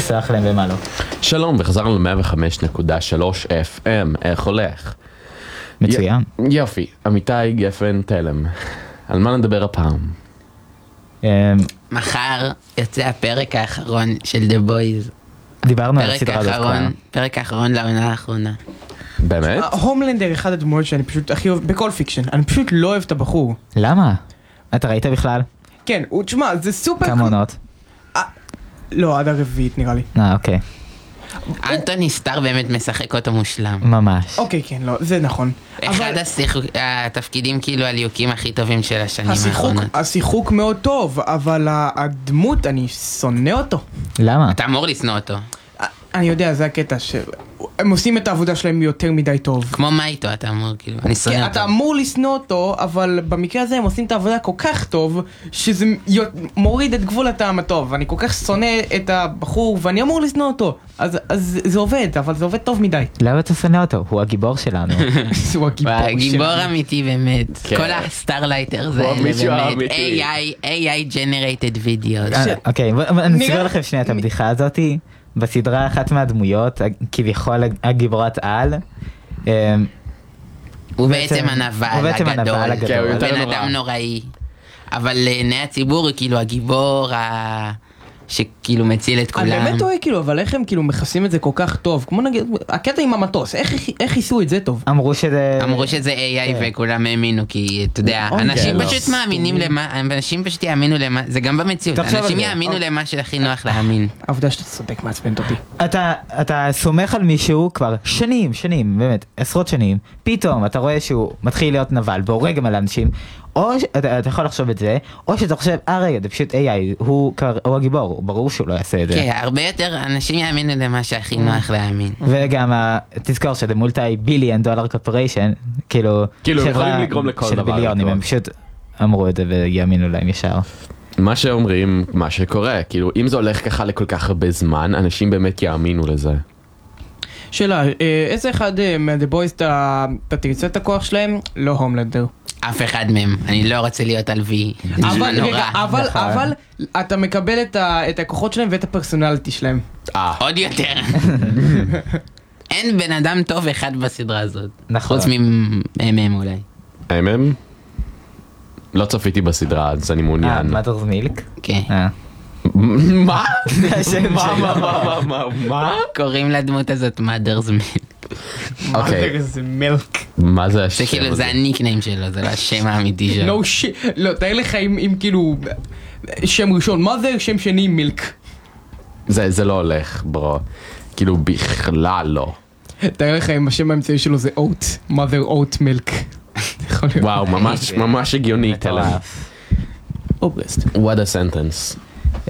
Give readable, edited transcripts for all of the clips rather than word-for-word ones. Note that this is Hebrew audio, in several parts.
לסלח להם ומה לא. שלום, וחזרנו ל-105.3 FM, איך הולך? מצוין. יופי, אמיתי גפן תלם. על מה נדבר הפעם? מחר יוצא הפרק האחרון של The Boys. דיברנו על הסדרה הזאת כבר. פרק האחרון לעונה האחרונה. באמת? הומלנדר אחד הדמויות שאני פשוט הכי אוהב בכל פיקשן. אני פשוט לא אוהב את הבחור. למה? אתה ראית בכלל? כן, תשמע, זה סופר... כמה עונות? לא, עד הרביעית נראה לי. אוקיי. אנטוני סטאר באמת משחק אותו מושלם. ממש. אוקיי, כן, לא, זה נכון. אחד התפקידים כאילו הליהוקים הכי טובים של השנים האחרונות. השיחוק מאוד טוב, אבל הדמות, אני שונא אותו. למה? אתה אמור לשנוא אותו. אני יודע, זה הקטע הם עושים את העבודה שלהם יותר מדי טוב. כמו מה איתו אתה אמור כאילו, אני שונא כן, אותו. אתה אמור לשנוא אותו, אבל במקרה הזה הם עושים את העבודה כל כך טוב, שזה מוריד את גבול הטעם הטוב. אני כל כך שונא את הבחור, ואני אמור לשנוא אותו. אז זה עובד, אבל זה עובד טוב מדי. למה אתה שונא אותו? הוא הגיבור שלנו. הוא הגיבור גיבור אמיתי באמת. כל הסטארלייטר זה באמת AI generated videos. אוקיי, אני אסביר לכם שנייה את הבדיחה הזאתי. בסדרה אחת מהדמויות, כביכול הגיבורת על, הוא בעצם הנבל הגדול, הוא בן נורא. אדם נוראי, אבל לעיני הציבור הוא כאילו הגיבור שכאילו מציל את כולם. אני באמת טועה כאילו, אבל איך הם כאילו מכסים את זה כל כך טוב? כמו נגיד, הקטע עם המטוס, איך ייסו את זה טוב? אמרו שזה AI וכולם האמינו, כי אתה יודע, אנשים פשוט מאמינים למה, אנשים פשוט יאמינו למה, זה גם במציאות, אנשים יאמינו למה שהכי נוח להאמין. העובדה שאתה צודק מעצבנת אותי. אתה סומך על מישהו כבר שנים, באמת, עשרות שנים, פתאום אתה רואה שהוא מתחיל להיות נבל והורג על אנשים, או אתה יכול לחשוב את זה, או שאתה חושב, רגע, זה פשוט AI, הוא הגיבור, ברור שהוא לא יעשה את זה. כן, הרבה יותר אנשים יאמינו למה שהכי נוח להאמין. וגם תזכור שזה מולטי ביליון דולר קורפוריישן, כאילו יכולים לגרום לכל דבר. ביליונים, הם פשוט אמרו את זה ויאמינו להם ישר. מה שאומרים, מה שקורה, כאילו אם זה הולך ככה לכל כך הרבה זמן, אנשים באמת יאמינו לזה. שאלה, איזה אחד מה-The Boys אתה תרצה את הכוח שלהם? לא הומלנדר. אף אחד מהם, אני לא רוצה להיות על וי. אבל אתה מקבל את הכוחות שלהם ואת הפרסונליטי שלהם. עוד יותר. אין בן אדם טוב אחד בסדרה הזאת. נכון. חוץ מהם אולי. MM? לא צפיתי בסדרה, אז אני מעוניין. Mother's Milk? כן. מה? מה? קוראים לדמות הזאת Mother's Milk. אוקיי. זה מילק. מה זה זה השם כאילו, הזה? זה הניקניים שלו, זה לא השם האמיתי שלו. לא שיט. לא, תאר לך אם כאילו שם ראשון mother, שם שני מילק. זה לא הולך, ברו. כאילו בכלל לא. תאר לך אם השם האמצעי שלו זה oat, mother oat milk. וואו, ממש הגיוני, תלם. אוגסט. What a sentence.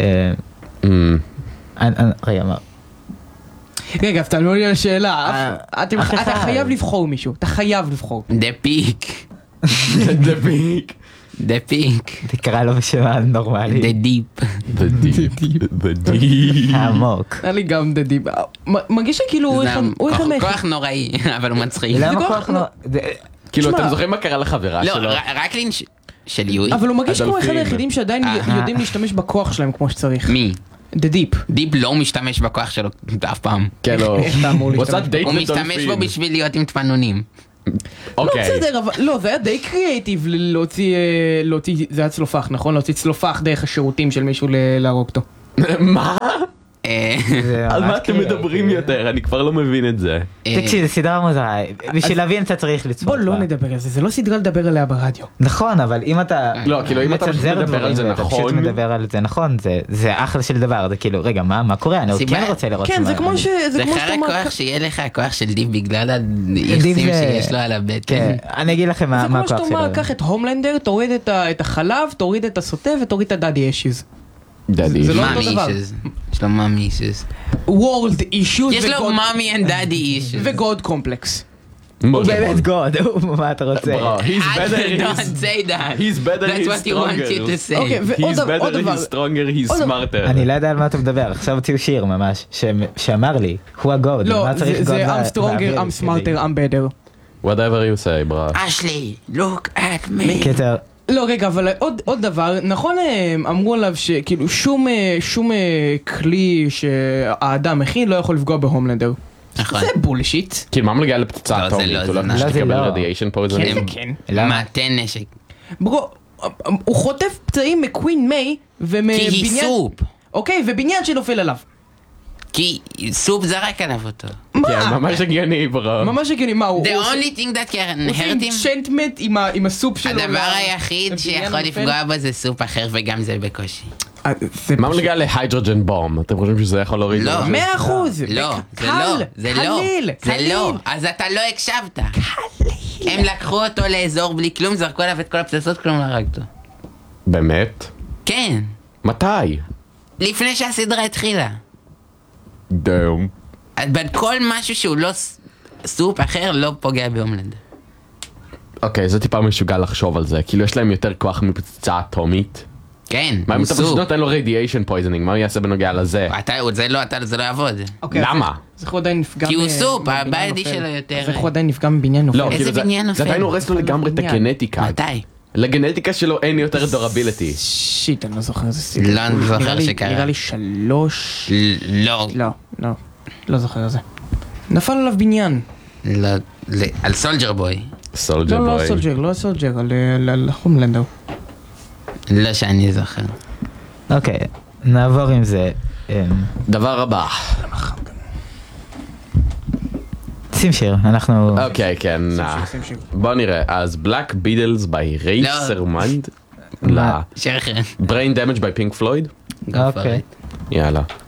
רגע, מה? רגע, אז תענו לי על השאלה. אתה חייב לבחור מישהו, אתה חייב לבחור. The Peak. The Peak. The Peak. תקרא לו בשם הנורמלי. The Deep. The Deep. העמוק. היה לי גם דדי. מרגיש שכאילו הוא יחנך. כוח נוראי, אבל הוא מצחיק. למה כוח לא... כאילו, אתם זוכרים מה קרה לחברה לא, שלו? רק לינץ' של יואי. אבל הוא מרגיש כמו אחד הדולפין. היחידים שעדיין יודעים להשתמש בכוח שלהם כמו שצריך. מי? The Deep. דיפ לא משתמש בכוח שלו אף פעם. כן, לא. איך אתה אמור הוא עשה להשתמש? דייט הוא משתמש בו בשביל להיות עם תפנונים. לא אוקיי. בסדר, אבל לא, זה היה די קריאייטיב להוציא, זה היה צלופח, נכון? להוציא צלופח דרך השירותים של מישהו להרוג אותו. מה? זה על ממש מה אתם כאילו, מדברים יותר? אני כבר לא מבין את זה. תקשיב, זה סדרה מוזרה, בשביל להבין אתה צריך לצפות. בוא לא נדבר על זה, זה לא סדרה לדבר עליה ברדיו. נכון, אבל אם אתה... לא, כאילו אם אתה פשוט מצנזר מדבר על זה דברים ואתה פשוט נכון. מדבר על זה נכון, זה אחלה של דבר, זה כאילו, רגע, מה קורה? אני עוד סיבה- כן רוצה לראות. כן, זה כמו זה שאתה חרא אומר... כוח שיהיה לך הכוח של דיפ בגלל היחסים שיש לו על הבטן. כן, אני אגיד לכם זה מה כמו שאתה הכוח אומר, שלו. קח את הומלנדר, תוריד את החלב, תוריד את הסוטה ותוריד את הדאדי אישיז. דדי. זה לא מאמי אותו דבר. אישז. יש לו מאמי אישז. World issues יש לו מאמי and daddy אישז. וגוד קומפלקס. הוא באמת גוד, מה אתה רוצה? Bro, he's better, Don't say that. he's better, That's he's what he wants you to stronger. say. אוקיי, ועוד He's better, דבר. he's stronger, he's smarter. אני לא יודע על מה אתה מדבר, עכשיו הוציאו שיר ממש, שאמר לי, הוא הגוד, לא, מה צריך גוד זה I'm באוויר stronger, I'm כדי- smarter, I'm better. Whatever you say, bro. אשלי, look at me. קיצר, לא, רגע, אבל עוד דבר, נכון אמרו עליו שכאילו שום כלי שהאדם מכין לא יכול לפגוע בהומלנדר. נכון. זה בולשיט. כאילו מה מגיע לפצצה לא, זה אטומית? לא, הוא זה לא לא. יכול זה לקבל לא. רדיאשן פויזנינג? כן, כן. למה? תן נשק. ברו, הוא חוטף פצעים מקווין מיי ומבניין... כי היא סופ. אוקיי, ובניין שנופל עליו. כי סופ זרק עליו אותו. כן, ממש הגיוני ברו. ממש הגיוני, מה הוא... The only thing that can הוא עושה hurt him. אינצ'נטמנט עם הסופ שלו. הדבר היחיד שיכול לפגוע בו זה סופ אחר וגם זה בקושי. מה מגיע להיידרוג'ן בום? אתם חושבים שזה יכול להוריד? לא. משהו? 100%. לא, זה קל, לא, זה לא, קליל, זה קליל. לא, אז אתה לא הקשבת. הם לקחו אותו לאזור בלי כלום, זרקו עליו את כל הפצצות, כלום לא הרג אותו. באמת? כן, מתי? לפני שהסדרה התחילה. דאום. כל משהו שהוא לא סופ אחר לא פוגע בהומלנד. אוקיי, זה טיפה משוגע לחשוב על זה. כאילו יש להם יותר כוח מפצצה אטומית. כן, מה אם הוא אתה פשוט סופ. נותן לו רדיאשן פויזנינג? מה הוא יעשה בנוגע לזה? זה לא יעבוד. אוקיי, למה? אז איך הוא עדיין נפגע... כי הוא סופ, מבניין הבעייתי נופל? שלו יותר... אז איך הוא עדיין נפגע מבניין נופל? לא, איזה כאילו זה- בניין זה נופל? עדיין הורס לו לגמרי את בניין. הגנטיקה. מתי? לגנטיקה שלו אין יותר דורביליטי. שיט, אני לא זוכר איזה סיפור. לא, אני זוכר נראה לי- שקרה. נראה לי 3... לא, לא זוכר את זה. נפל עליו בניין. לא, על סולג'ר בוי. סולג'ר לא בוי. סולג'ר, לא סולג'ר, על הומלנדר. לא שאני זוכר. אוקיי, נעבור עם זה. דבר הבא. שים שיר, אנחנו... אוקיי, כן. שים שיר. בוא נראה. אז בלק בידלס by רייסר מיינד. מה? שיר אחר. brain damage by pink floyd. Go for אוקיי. it. יאללה.